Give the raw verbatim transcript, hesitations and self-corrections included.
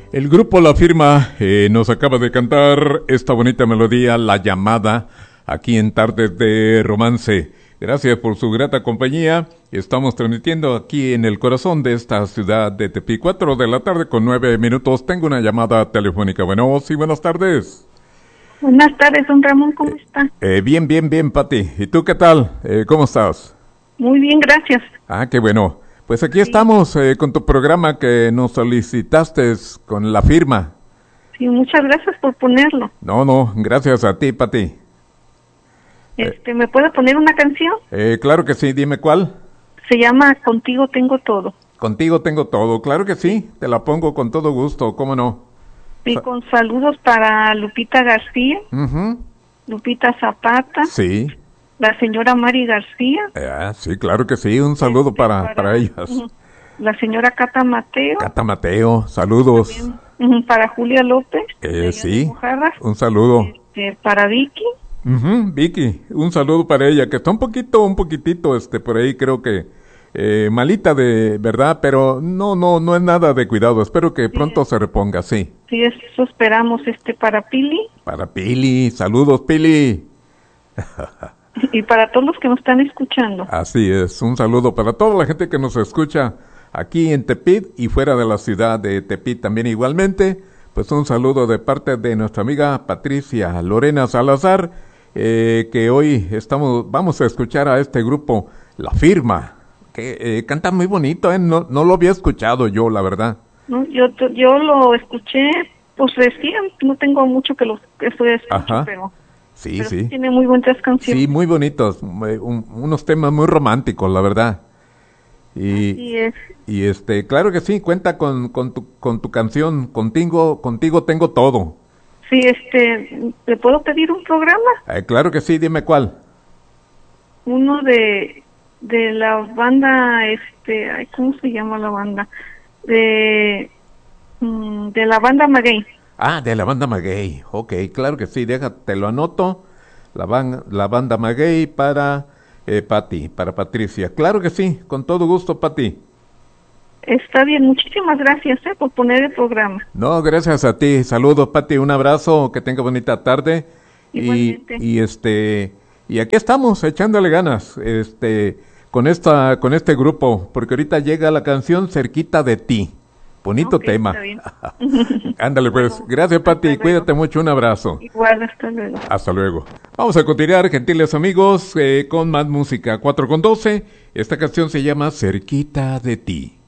El grupo La Firma eh, nos acaba de cantar esta bonita melodía, La Llamada, aquí en Tardes de Romance. Gracias por su grata compañía. Estamos transmitiendo aquí en el corazón de esta ciudad de Tepic, cuatro de la tarde con nueve minutos. Tengo una llamada telefónica. Bueno, sí, buenas tardes. Buenas tardes, don Ramón, ¿cómo está? Eh, bien, bien, bien, Pati. ¿Y tú qué tal? Eh, ¿Cómo estás? Muy bien, gracias. Ah, qué bueno. Pues aquí sí. estamos eh, con tu programa que nos solicitaste con La Firma. Sí, muchas gracias por ponerlo. No, no, gracias a ti, Pati. Este, ¿me puede poner una canción? Eh, claro que sí, dime cuál. Se llama Contigo Tengo Todo. Contigo Tengo Todo, claro que sí, te la pongo con todo gusto, ¿cómo no? Y Sa- con saludos para Lupita García, uh-huh. Lupita Zapata. Sí. La señora Mari García. Ah, sí, claro que sí, un saludo este, para, para, para ellas. Uh-huh. La señora Cata Mateo. Cata Mateo, saludos. También, uh-huh, para Julia López. Eh, sí, un saludo. Este, para Vicky. Uh-huh, Vicky, un saludo para ella, que está un poquito, un poquitito, este, por ahí creo que eh, malita de verdad, pero no, no, no es nada de cuidado. Espero que sí, pronto se reponga, sí. Sí, eso esperamos, este, para Pili. Para Pili, saludos, Pili. Y para todos los que nos están escuchando. Así es, un saludo para toda la gente que nos escucha aquí en Tepic y fuera de la ciudad de Tepic también igualmente. Pues un saludo de parte de nuestra amiga Patricia Lorena Salazar, eh, que hoy estamos, vamos a escuchar a este grupo, La Firma, que eh, canta muy bonito, ¿eh? No, no lo había escuchado yo, la verdad. No, yo, yo lo escuché, pues recién, no tengo mucho que lo que estoy escuchando, pero... Sí, Pero sí. Tiene muy buenas canciones. Sí, muy bonitos, un, unos temas muy románticos, la verdad. Y, Así es. Y este, claro que sí, cuenta con, con tu, con tu canción, contigo, contigo tengo todo. Sí, este, ¿le puedo pedir un programa? Eh, claro que sí, dime cuál. Uno de, de la banda, este, ay, ¿cómo se llama la banda? De, de la banda Maguey. Ah, de la banda Maguey, ok, claro que sí, déjate, lo anoto, la, ban, la banda Maguey para eh, Pati, para Patricia, claro que sí, con todo gusto, Pati. Está bien, muchísimas gracias eh, por poner el programa. No, gracias a ti, saludos, Pati, un abrazo, que tenga bonita tarde. Igualmente. Y, y este, y aquí estamos, echándole ganas, este, con esta, con este grupo, porque ahorita llega la canción Cerquita de Ti. Bonito okay, tema. Ándale pues. Bueno, gracias, Pati. Cuídate mucho. Un abrazo. Igual, hasta luego. Hasta luego. Vamos a continuar, gentiles amigos, eh, con más música. cuatro con doce. Esta canción se llama Cerquita de Ti.